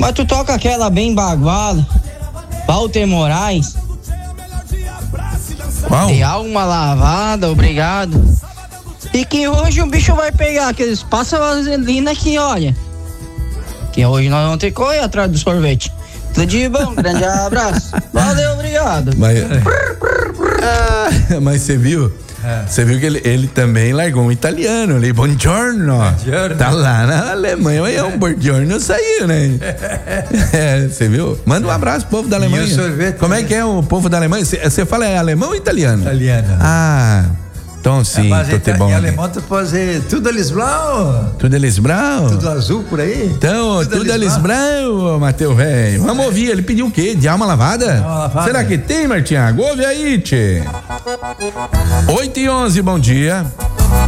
Mas tu toca aquela bem baguala, Walter Moraes. Qual? Tem alma lavada, obrigado. E que hoje o bicho vai pegar aqueles passa vaselina que olha. Que hoje nós vamos ter que correr atrás do sorvete. Tudo de bom, grande abraço. Valeu, obrigado. Mas você viu? Você viu que ele também largou um italiano ali, buongiorno. Tá lá na Alemanha, mas um buongiorno saiu, né? Você viu? Manda um abraço pro povo da Alemanha. E o sorvete, como é que é o povo da Alemanha? Você fala alemão ou italiano? Italiano. Então sim, tudo bom. Em alemão tu pode dizer tudo eles blau. Tudo eles blau? Tudo azul por aí? Então, tudo eles blau, Mateus velho. Vamos ouvir, ele pediu o quê? De alma lavada? Será que tem, Martiago? Ouve aí, tchê. 8:11, bom dia.